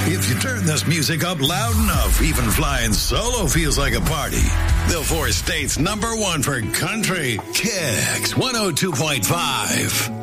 If you turn this music up loud enough, even flying solo feels like a party. The four states #1 for country, Kicks 102.5.